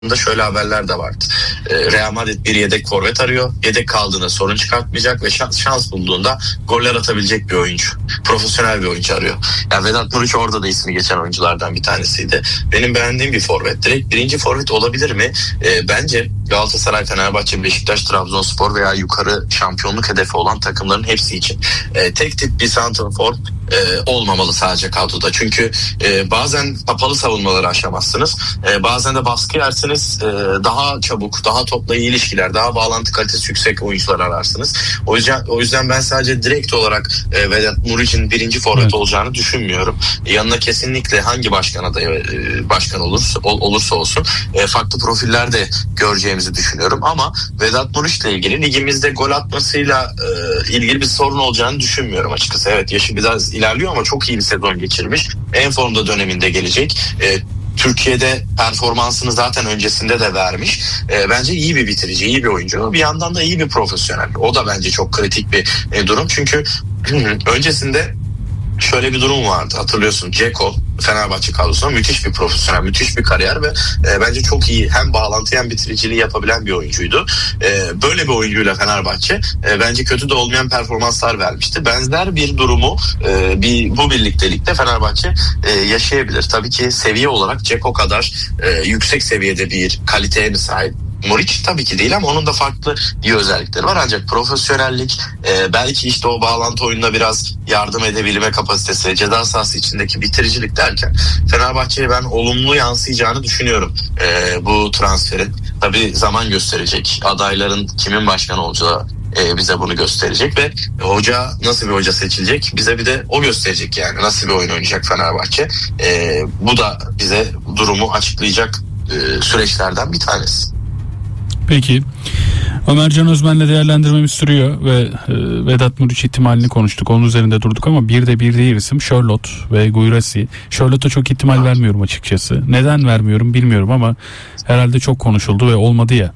da şöyle haberler de vardı. Real Madrid bir yedek forvet arıyor. Yedek kaldığında sorun çıkartmayacak ve şans bulduğunda goller atabilecek bir oyuncu. Profesyonel bir oyuncu arıyor. Yani Vedat Muriç orada da ismi geçen oyunculardan bir tanesiydi. Benim beğendiğim bir forvet. Direkt birinci forvet olabilir mi? Bence Galatasaray, Fenerbahçe, Beşiktaş, Trabzonspor veya yukarı şampiyonluk hedefi olan takımların hepsi için tek tip bir santrafor olmamalı sadece kadroda. Çünkü bazen kapalı savunmaları aşamazsınız. Bazen de baskı yersiniz. Daha çabuk, daha topla iyi ilişkiler, daha bağlantı kalitesi yüksek oyuncular ararsınız. O yüzden ben sadece direkt olarak Vedat Muriç'in birinci forvet olacağını düşünmüyorum. Yanına kesinlikle hangi başkan adayı başkan olursa olsun farklı profiller de göreceğimizi düşünüyorum. Ama Vedat Muriç'le ilgili ligimizde gol atmasıyla ilgili bir sorun olacağını düşünmüyorum açıkçası. Evet, yaşı biraz ilerliyor ama çok iyi bir sezon geçirmiş. En formda döneminde gelecek. Türkiye'de performansını zaten öncesinde de vermiş. Bence iyi bir bitirici, iyi bir oyuncu. Bir yandan da iyi bir profesyonel. O da bence çok kritik bir durum. Çünkü öncesinde şöyle bir durum vardı. Hatırlıyorsun, Dzeko Fenerbahçe kadrosunda müthiş bir profesyonel, müthiş bir kariyer ve bence çok iyi hem bağlantı hem bitiriciliği yapabilen bir oyuncuydu. Böyle bir oyuncuyla Fenerbahçe bence kötü de olmayan performanslar vermişti. Benzer bir durumu bu birliktelikte Fenerbahçe yaşayabilir. Tabii ki seviye olarak Dzeko kadar yüksek seviyede bir kaliteye mi sahip Muriç? Tabii ki değil ama onun da farklı iyi özellikleri var. Ancak profesyonellik, belki işte o bağlantı oyununa biraz yardım edebilme kapasitesi, ceza sahası içindeki bitiricilik derken Fenerbahçe'ye ben olumlu yansıyacağını düşünüyorum bu transferin. Tabii zaman gösterecek. Adayların kimin başkan olacağı bize bunu gösterecek ve hoca nasıl bir hoca seçilecek bize bir de o gösterecek, yani nasıl bir oyun oynayacak Fenerbahçe. Bu da bize durumu açıklayacak süreçlerden bir tanesi. Peki, Ömercan Özmen'le değerlendirmemiz sürüyor ve Vedat Muriç ihtimalini konuştuk. Onun üzerinde durduk ama bir diğer isim Charlotte ve Guirassy. Charlotte'a çok ihtimal vermiyorum açıkçası. Neden vermiyorum bilmiyorum ama herhalde çok konuşuldu ve olmadı ya.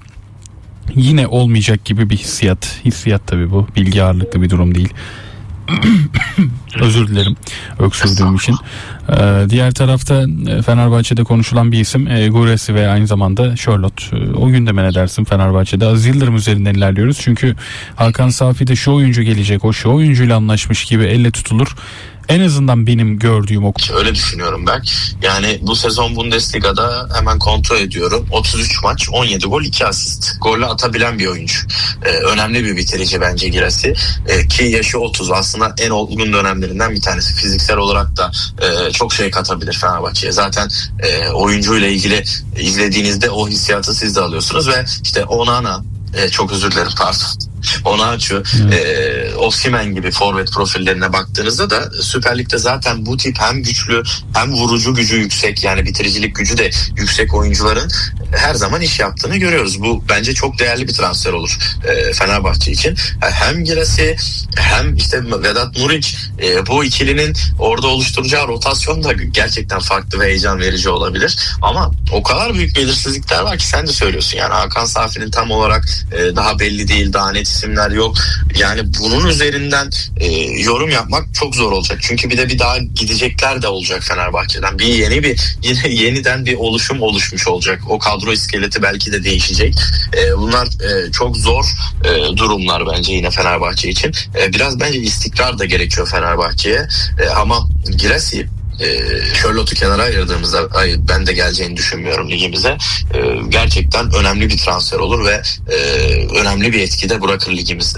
Yine olmayacak gibi bir hissiyat. Hissiyat tabii bu. Bilgi ağırlıklı bir durum değil. Özür dilerim öksürdüğüm için. Diğer tarafta Fenerbahçe'de konuşulan bir isim Guirassy ve aynı zamanda Charlotte. O gündeme ne dersin Fenerbahçe'de? Aziz Yıldırım üzerinden ilerliyoruz. Çünkü Hakan Safi'de şu oyuncu gelecek, o şu oyuncuyla anlaşmış gibi elle tutulur. En azından benim gördüğüm o. Öyle düşünüyorum ben. Yani bu sezon Bundesliga'da hemen kontrol ediyorum. 33 maç, 17 gol, 2 asist. Golle atabilen bir oyuncu. Önemli bir bitirici bence Guirassy. Ki yaşı 30, aslında en olgun dönemlerinden bir tanesi. Fiziksel olarak da çok şey katabilir Fenerbahçe'ye. Zaten oyuncuyla ilgili izlediğinizde o hissiyatı siz de alıyorsunuz ve işte Onana, çok özür dilerim pardon. Onaçu, Osimhen gibi forvet profillerine baktığınızda da Süper Lig'de zaten bu tip hem güçlü hem vurucu gücü yüksek, yani bitiricilik gücü de yüksek oyuncuların her zaman iş yaptığını görüyoruz. Bu bence çok değerli bir transfer olur Fenerbahçe için. Hem Guirassy hem işte Vedat Muriç, bu ikilinin orada oluşturacağı rotasyon da gerçekten farklı ve heyecan verici olabilir. Ama o kadar büyük belirsizlikler var ki sen de söylüyorsun. Yani Hakan Safi'nin tam olarak daha belli değil, daha net isimler yok. Yani bunun üzerinden yorum yapmak çok zor olacak. Çünkü bir daha gidecekler de olacak Fenerbahçe'den. Yeniden bir oluşum oluşmuş olacak. O kadro iskeleti belki de değişecek. Bunlar çok zor durumlar bence yine Fenerbahçe için. Biraz bence istikrar da gerekiyor Fenerbahçe'ye. Ama Guirassy, Charlotte'u kenara ayırdığımızda ben de geleceğini düşünmüyorum ligimize. Gerçekten önemli bir transfer olur ve önemli bir etki de bırakır ligimizde.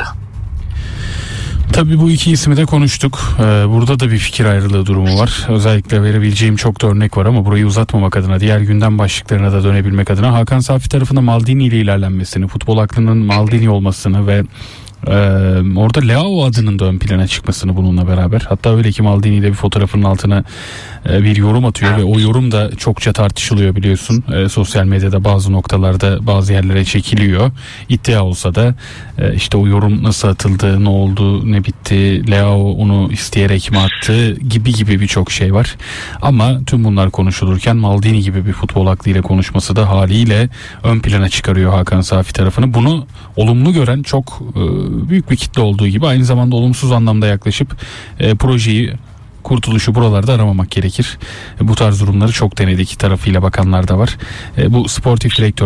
Tabii bu iki ismi de konuştuk. Burada da bir fikir ayrılığı durumu var. Özellikle verebileceğim çok da örnek var ama burayı uzatmamak adına, diğer gündem başlıklarına da dönebilmek adına Hakan Safi tarafında Maldini ile ilerlenmesini, futbol aklının Maldini olmasını ve orada Leao adının da ön plana çıkmasını bununla beraber, hatta öyle ki Maldini ile bir fotoğrafının altına bir yorum atıyor ve o yorum da çokça tartışılıyor biliyorsun. Sosyal medyada bazı noktalarda bazı yerlere çekiliyor. İddia olsa da işte o yorum nasıl atıldı, ne oldu, ne bitti, Leao onu isteyerek mi attı gibi birçok şey var. Ama tüm bunlar konuşulurken Maldini gibi bir futbol aklıyla konuşması da haliyle ön plana çıkarıyor Hakan Safi tarafını. Bunu olumlu gören çok büyük bir kitle olduğu gibi aynı zamanda olumsuz anlamda yaklaşıp projeyi kurtuluşu buralarda aramamak gerekir. Bu tarz durumları çok denedik tarafıyla bakanlar da var. Bu sportif direktör